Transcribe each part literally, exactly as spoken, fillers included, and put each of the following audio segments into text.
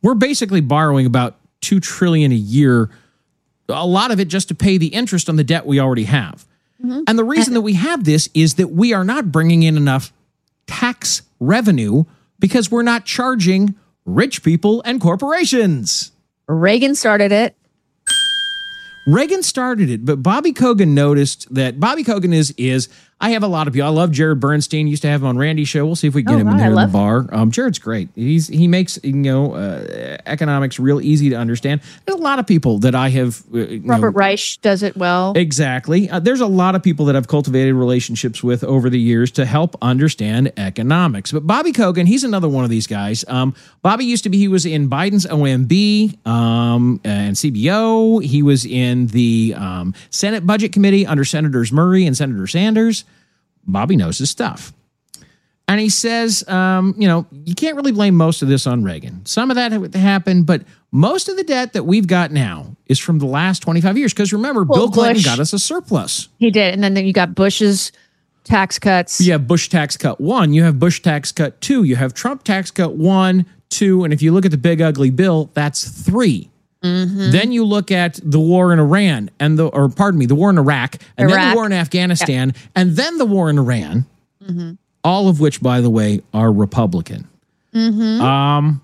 We're basically borrowing about two trillion dollars a year, a lot of it just to pay the interest on the debt we already have. Mm-hmm. And the reason that we have this is that we are not bringing in enough tax revenue because we're not charging rich people and corporations. Reagan started it. Reagan started it, but Bobby Kogan noticed that Bobby Kogan is, is I have a lot of people. I love Jared Bernstein. Used to have him on Randy's show. We'll see if we can get oh, him right. in there in the him. bar. Um, Jared's great. He's He makes, you know, uh, economics real easy to understand. There's a lot of people that I have. Uh, you Robert know, Reich does it well. Exactly. Uh, there's a lot of people that I've cultivated relationships with over the years to help understand economics. But Bobby Kogan, he's another one of these guys. Um, Bobby used to be, he was in Biden's O M B um, and C B O. He was in the um, Senate Budget Committee under Senators Murray and Senator Sanders. Bobby knows his stuff. And he says, um, you know, you can't really blame most of this on Reagan. Some of that happened, but most of the debt that we've got now is from the last twenty-five years. Because remember, well, Bill Clinton Bush, got us a surplus. He did. And then you got Bush's tax cuts. You have Bush tax cut one. You have Bush tax cut two. You have Trump tax cut one, two. And if you look at the big ugly bill, that's three. Mm-hmm. Then you look at the war in Iran and the, or pardon me, the war in Iraq, and Iraq. then the war in Afghanistan, yeah. and then the war in Iran, mm-hmm. all of which, by the way, are Republican. Mm-hmm. Um,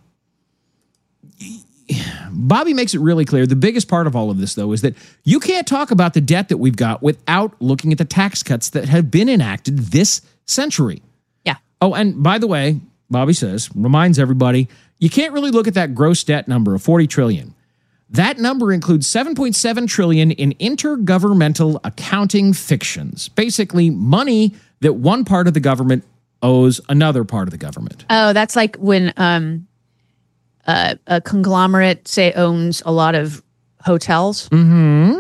Bobby makes it really clear. The biggest part of all of this, though, is that you can't talk about the debt that we've got without looking at the tax cuts that have been enacted this century. Yeah. Oh, and by the way, Bobby says, reminds everybody, you can't really look at that gross debt number of forty trillion dollars. That number includes seven point seven trillion dollars in intergovernmental accounting fictions, basically money that one part of the government owes another part of the government. Oh, that's like when um, uh, a conglomerate, say, owns a lot of hotels. Mm-hmm.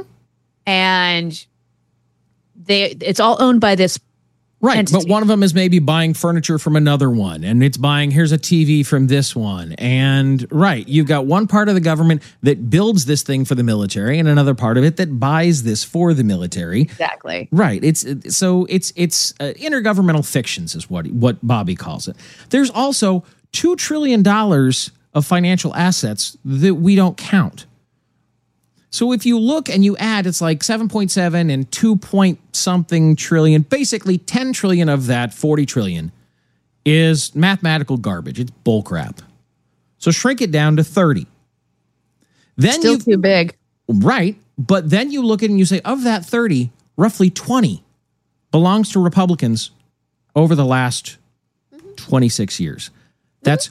And they it's all owned by this Right, entity. But one of them is maybe buying furniture from another one, and it's buying, here's a T V from this one. And, right, you've got one part of the government that builds this thing for the military and another part of it that buys this for the military. Exactly. Right. It's so it's it's uh, intergovernmental fictions is what what Bobby calls it. There's also two trillion dollars of financial assets that we don't count. So if you look and you add, it's like seven point seven and two point something trillion, basically ten trillion of that forty trillion is mathematical garbage. It's bullcrap. So shrink it down to thirty. Then Still you, too big. Right. But then you look at it and you say, of that thirty, roughly twenty belongs to Republicans over the last mm-hmm. twenty-six years. That's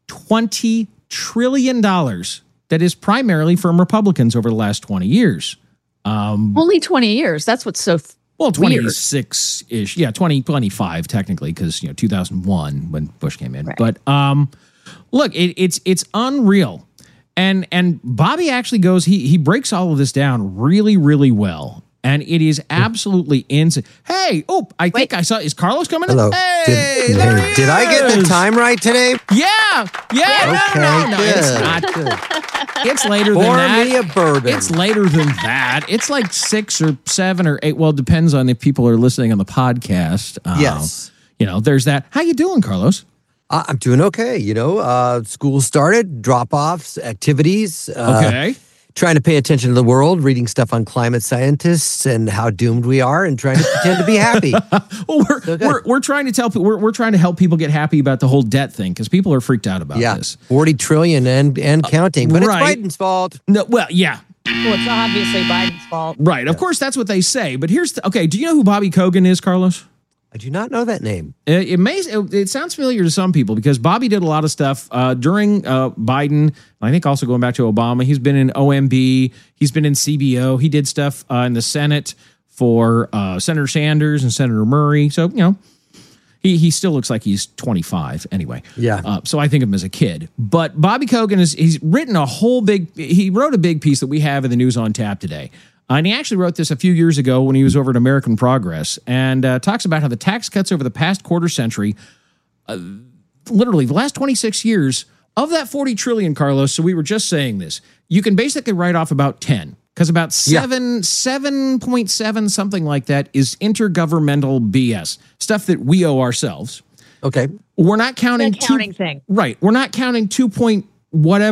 twenty trillion dollars. That is primarily from Republicans over the last twenty years. Um, Only twenty years. That's what's so f- well, twenty-six-ish. Yeah, twenty twenty-five technically, because you know two thousand one when Bush came in. Right. But um, look, it, it's it's unreal, and and Bobby actually goes. He he breaks all of this down really really well, and it is absolutely insane. Hey, oh, I Wait. think I saw. Is Carlos coming Hello. in? Hey, did, there he did I get the time right today? Yeah, yeah. Okay, no, no, no, good. it's not good. It's later Pour than that. me a bourbon. It's later than that. It's like six or seven or eight. Well, it depends on if people are listening on the podcast. Uh, yes. You know, there's that. How you doing, Carlos? Uh, I'm doing okay. You know, uh, school started, drop-offs, activities. Uh, Okay. Trying to pay attention to the world, reading stuff on climate scientists and how doomed we are, and trying to pretend to be happy. Well, we're, So good. we're we're trying to tell people we're we're trying to help people get happy about the whole debt thing because people are freaked out about Yeah, this. forty trillion and and counting, but right. it's Biden's fault. No, well, yeah, Well, it's obviously Biden's fault. right. Of course, that's what they say. But here's the, okay. Do you know who Bobby Kogan is, Carlos? I do not know that name. It, it may it, it sounds familiar to some people because Bobby did a lot of stuff uh, during uh, Biden. I think also going back to Obama. He's been in O M B. He's been in C B O. He did stuff uh, in the Senate for uh, Senator Sanders and Senator Murray. So you know, he he still looks like he's twenty-five anyway. Yeah. Uh, so I think of him as a kid. But Bobby Kogan is he's written a whole big. He wrote a big piece that we have in the News on Tap today. Uh, and he actually wrote this a few years ago when he was over at American Progress and uh, talks about how the tax cuts over the past quarter century, uh, literally the last twenty-six years, of that forty trillion, Carlos, so we were just saying this, you can basically write off about ten because about seven, yeah. seven point seven, something like that is intergovernmental B S, stuff that we owe ourselves. Okay. We're not counting the accounting two, thing. Right. We're not counting two point whatever.